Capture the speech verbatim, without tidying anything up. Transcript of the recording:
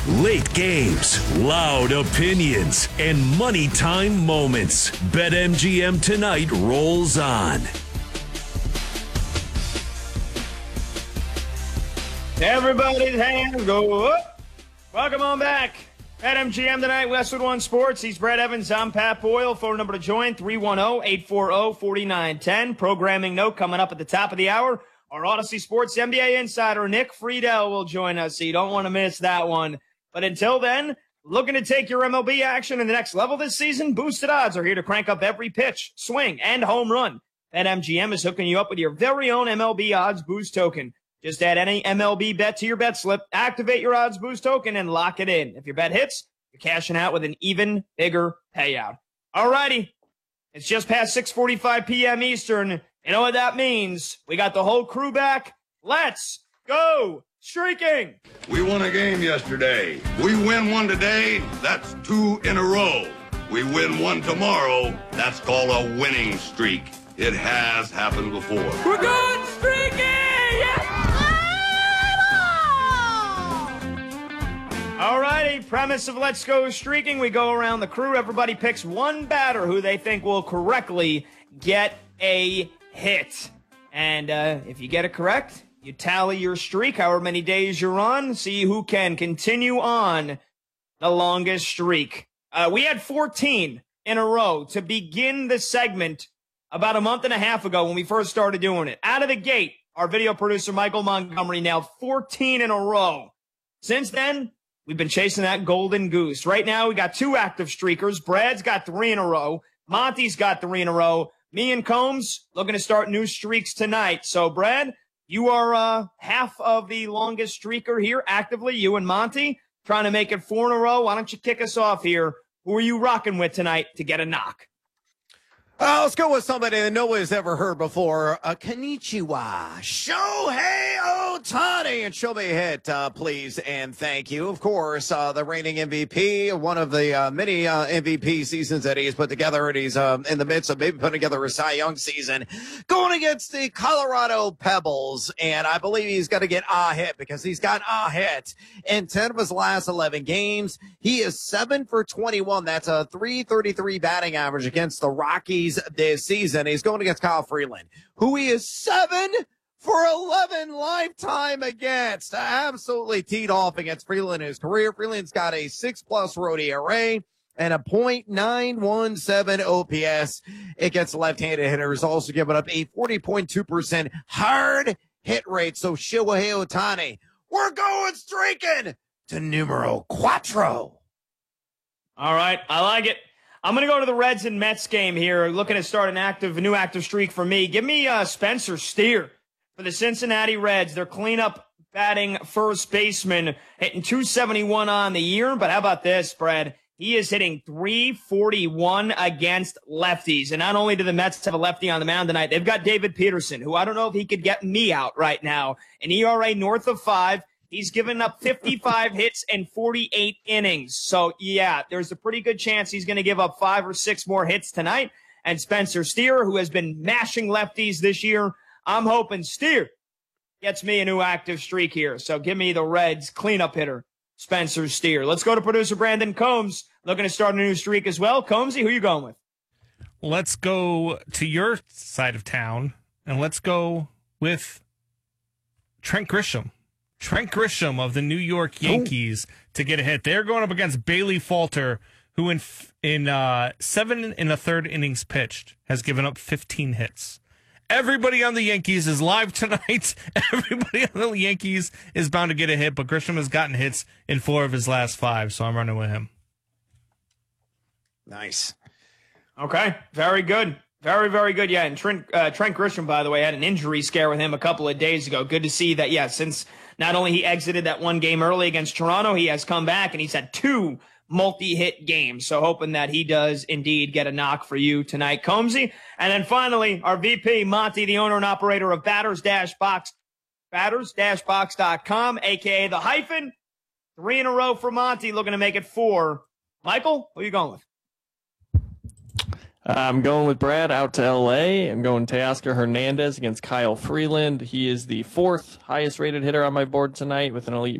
Late games, loud opinions, and money time moments. BetMGM Tonight rolls on. Everybody's hands go up. Welcome on back. BetMGM Tonight, Westwood One Sports. He's Brett Evans. I'm Pat Boyle. Phone number to join, three one zero, eight four zero, four nine one zero. Programming note coming up at the top of the hour. Our Odyssey Sports N B A insider, Nick Friedel, will join us, so you don't want to miss that one. But until then, looking to take your M L B action in the next level this season? Boosted Odds are here to crank up every pitch, swing, and home run. BetMGM is hooking you up with your very own M L B Odds Boost token. Just add any M L B bet to your bet slip, activate your Odds Boost token, and lock it in. If your bet hits, you're cashing out with an even bigger payout. All righty. It's just past six forty-five p.m. Eastern. You know what that means? We got the whole crew back. Let's go streaking. We won a game yesterday. We win one today, that's two in a row. We win one tomorrow, that's called a winning streak. It has happened before. We're going streaking! Yeah! All righty, premise of Let's Go Streaking. We go around the crew. Everybody picks one batter who they think will correctly get a hit. And uh, if you get it correct, you tally your streak, however many days you're on, see who can continue on the longest streak. Uh, we had fourteen in a row to begin the segment about a month and a half ago when we first started doing it. Out of the gate, our video producer, Michael Montgomery, nailed fourteen in a row. Since then, we've been chasing that golden goose. Right now, we got two active streakers. Brad's got three in a row. Monty's got three in a row. Me and Combs looking to start new streaks tonight. So, Brad, you are uh, half of the longest streaker here actively, you and Monty, trying to make it four in a row. Why don't you kick us off here? Who are you rocking with tonight to get a knock? Uh, let's go with somebody that nobody's ever heard before. Uh, Konnichiwa, Shohei Ohtani. And show me a hit, uh, please, and thank you. Of course, uh, the reigning M V P, one of the uh, many uh, M V P seasons that he's put together, and he's um, in the midst of maybe putting together a Cy Young season, going against the Colorado Pebbles. And I believe he's going to get a hit because he's got a hit in ten of his last eleven games. He is seven for twenty-one. That's a three thirty-three batting average against the Rockies this season. He's going against Kyle Freeland, who he is seven for eleven lifetime against. Absolutely teed off against Freeland in his career. Freeland's got a six plus road E R A and a point nine one seven O P S against left-handed hitters. Also giving up a forty point two percent hard hit rate. So Shohei Ohtani, we're going streaking to numero cuatro. All right, I like it. I'm going to go to the Reds and Mets game here, looking to start an active, a new active streak for me. Give me uh, Spencer Steer for the Cincinnati Reds. Their cleanup batting first baseman, hitting two seventy-one on the year. But how about this, Brad? He is hitting three forty-one against lefties. And not only do the Mets have a lefty on the mound tonight, they've got David Peterson, who I don't know if he could get me out right now. An E R A north of five. He's given up fifty-five hits and forty-eight innings. So, yeah, there's a pretty good chance he's going to give up five or six more hits tonight. And Spencer Steer, who has been mashing lefties this year, I'm hoping Steer gets me a new active streak here. So give me the Reds cleanup hitter, Spencer Steer. Let's go to producer Brandon Combs, looking to start a new streak as well. Combsy, who you going with? Let's go to your side of town, and let's go with Trent Grisham. Trent Grisham of the New York Yankees oh. to get a hit. They're going up against Bailey Falter, who in in uh, seven and a third innings pitched has given up fifteen hits. Everybody on the Yankees is live tonight. Everybody on the Yankees is bound to get a hit, but Grisham has gotten hits in four of his last five, so I'm running with him. Nice. Okay, very good. Very, very good. Yeah, and Trent, uh, Trent Grisham, by the way, had an injury scare with him a couple of days ago. Good to see that, yeah, since not only he exited that one game early against Toronto, he has come back, and he's had two multi-hit games. So hoping that he does indeed get a knock for you tonight, Combsy. And then finally, our V P, Monty, the owner and operator of Batters-Box, batters-box dot com, a k a the hyphen. Three in a row for Monty, looking to make it four. Michael, who are you going with? I'm going with Brad out to L A. I'm going Teoscar Hernandez against Kyle Freeland. He is the fourth highest rated hitter on my board tonight with an elite